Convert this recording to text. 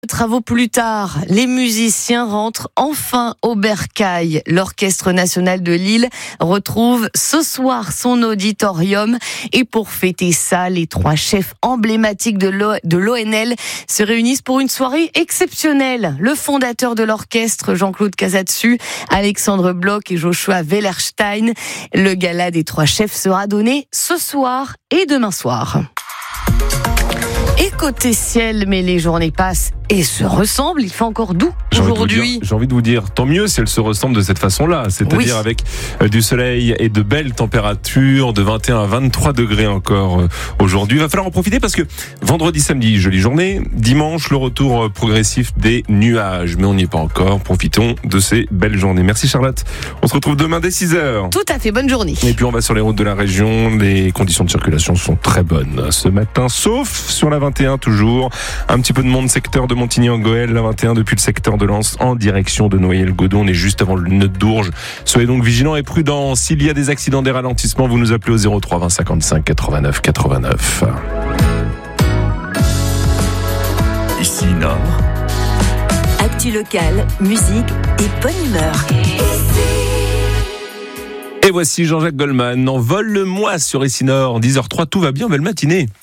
Travaux plus tard, les musiciens rentrent enfin au Bercail. L'Orchestre national de Lille retrouve ce soir son auditorium. Et pour fêter ça, les 3 chefs emblématiques de l'ONL se réunissent pour une soirée exceptionnelle. Le fondateur de l'orchestre, Jean-Claude Casatsu, Alexandre Bloch et Joshua Wellerstein. Le gala des 3 chefs sera donné ce soir et demain soir. Et côté ciel, mais les journées passent et se ressemblent. Il fait encore doux aujourd'hui. J'ai envie de vous dire, tant mieux si elles se ressemblent de cette façon-là. C'est-à-dire avec du soleil et de belles températures, de 21 à 23 degrés encore aujourd'hui. Il va falloir en profiter parce que vendredi, samedi, jolie journée. Dimanche, le retour progressif des nuages. Mais on n'y est pas encore. Profitons de ces belles journées. Merci Charlotte. On se retrouve demain dès 6h. Tout à fait, bonne journée. Et puis on va sur les routes de la région. Les conditions de circulation sont très bonnes ce matin, sauf sur la 21 toujours. Un petit peu de monde secteur de Montigny-en-Goël, la 21 depuis le secteur de Lens en direction de Noyelles-Godon. On est juste avant le nœud d'Ourges. Soyez donc vigilants et prudents. S'il y a des accidents, des ralentissements, vous nous appelez au 03 20 55 89 89. Ici Nord. Actu locale, musique et bonne humeur. Et voici Jean-Jacques Goldman. Envole-moi sur Ici Nord. 10h03, tout va bien, belle matinée.